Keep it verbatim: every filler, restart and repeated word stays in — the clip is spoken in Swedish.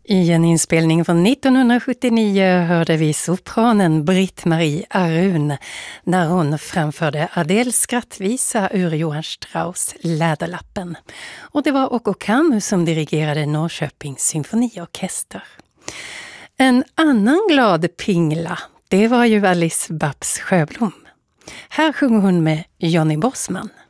I en inspelning från nittonhundrasjuttionio hörde vi sopranen Britt-Marie Arun när hon framförde Adels skrattvisa ur Johann Strauss Läderlappen. Och det var Oko Camus som dirigerade Norrköpings symfoniorkester. En annan glad pingla, det var ju Alice Babs Sjöblom. Här sjunger hon med Johnny Bossman.